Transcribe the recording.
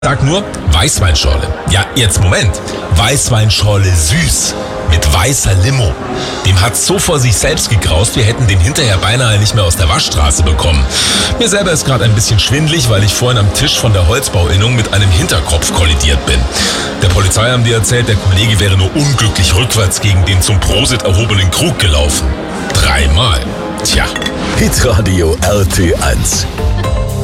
Sag nur Weißweinschorle. Ja, jetzt Moment. Weißweinschorle süß. Mit weißer Limo. Dem hat's so vor sich selbst gegraust, wir hätten den hinterher beinahe nicht mehr aus der Waschstraße bekommen. Mir selber ist gerade ein bisschen schwindlig, weil ich vorhin am Tisch von der Holzbauinnung mit einem Hinterkopf kollidiert bin. Der Polizei haben die erzählt, der Kollege wäre nur unglücklich rückwärts gegen den zum Prosit erhobenen Krug gelaufen. 3-mal. Tja. Hitradio RT1.